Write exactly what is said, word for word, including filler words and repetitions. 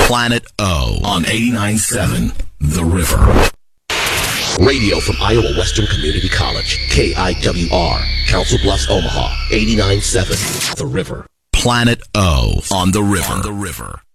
Planet O on eighty-nine point seven The River. Radio from Iowa Western Community College, K I W R, Council Bluffs, Omaha, eighty-nine point seven The River. Planet O on the river. On the river.